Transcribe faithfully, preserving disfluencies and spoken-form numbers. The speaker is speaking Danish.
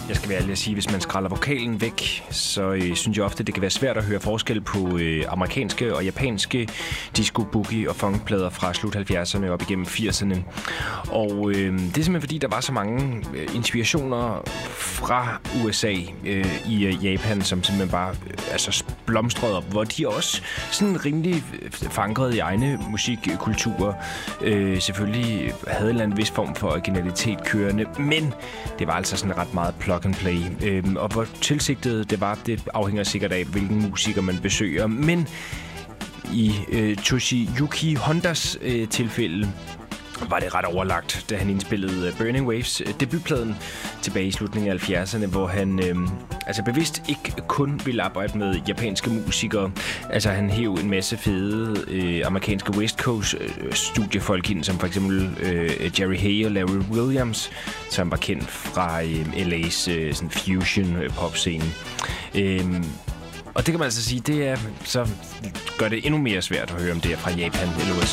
Jeg skal være ærlig at sige, hvis man skræller vokalen væk, så øh, synes jeg ofte, det kan være svært at høre forskel på øh, amerikanske og japanske disco, boogie og funkplader fra slut halvfjerdserne op igennem firserne. Og øh, det er simpelthen fordi, der var så mange øh, inspirationer fra U S A øh, i øh, Japan, som simpelthen bare øh, altså blomstrede op, hvor de også sådan rimelig forankret i egne musikkulturer. Øh, selvfølgelig havde en eller anden vis form for originalitet kørende, men det var altså sådan ret meget plug and play. Øhm, og hvor tilsigtet det var, det afhænger sikkert af, hvilken musiker man besøger. Men i øh, Toshiyuki Hondas øh, tilfælde var det ret overlagt, da han indspillede Burning Waves, debutpladen, tilbage i slutningen af halvfjerdserne, hvor han øh, altså bevidst ikke kun ville arbejde med japanske musikere. Altså han hæv en masse fede øh, amerikanske West Coast øh, studiefolk ind, som for eksempel øh, Jerry Hay og Larry Williams, som var kendt fra øh, L A's øh, sådan fusion øh, popscene. Øh, og det kan man altså sige, det er så gør det endnu mere svært at høre om det fra Japan eller U S A.